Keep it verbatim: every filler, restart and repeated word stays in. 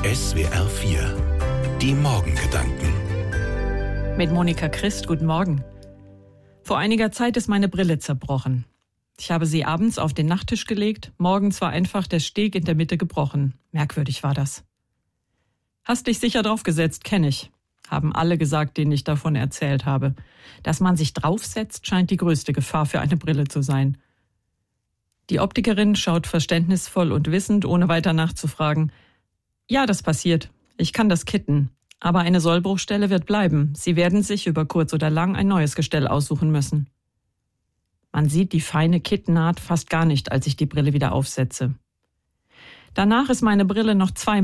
S W R vier. Die Morgengedanken. Mit Monika Christ, guten Morgen. Vor einiger Zeit ist meine Brille zerbrochen. Ich habe sie abends auf den Nachttisch gelegt, morgens war einfach der Steg in der Mitte gebrochen. Merkwürdig war das. Hast dich sicher draufgesetzt, kenne ich. Haben alle gesagt, denen ich davon erzählt habe. Dass man sich draufsetzt, scheint die größte Gefahr für eine Brille zu sein. Die Optikerin schaut verständnisvoll und wissend, ohne weiter nachzufragen. Ja, das passiert. Ich kann das kitten. Aber eine Sollbruchstelle wird bleiben. Sie werden sich über kurz oder lang ein neues Gestell aussuchen müssen. Man sieht die feine Kittnaht fast gar nicht, als ich die Brille wieder aufsetze. Danach ist meine Brille noch zweimal